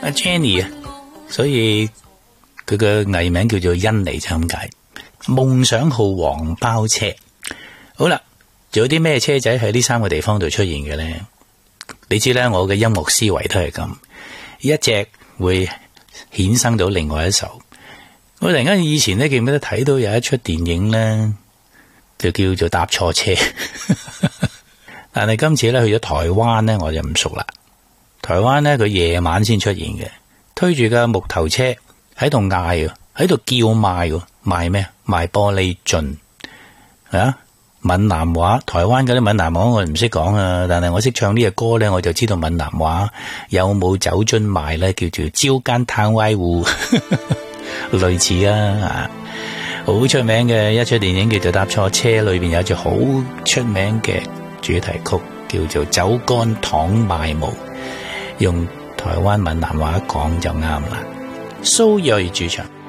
阿 Jenny 啊，所以佢嘅藝名叫做甄妮就咁解。夢想號黃包車，好啦，仲有啲咩車仔喺呢3個地方度出現嘅咧？你知咧，我嘅音樂思維都係咁，一隻會衍生到另外一首。我突然間以前咧記唔記得睇到有一出電影咧，就叫做搭錯車，但係今次咧去咗台灣咧，我就唔熟啦。台灣咧佢夜晚先出現嘅，推住架木頭車喺度嗌，喺度叫賣，賣咩？賣玻璃樽啊！閩南話，台灣嗰啲閩南話我唔識講啊，但係我識唱呢隻歌咧，我就知道闽南話有冇酒樽賣咧，叫做朝間攤歪戶，類似啊，好出名嘅一出電影叫做搭錯車，裏邊有一隻好出名嘅主題曲叫做酒乾倘賣無，用台灣閩南話講就啱啦。蘇芮主唱。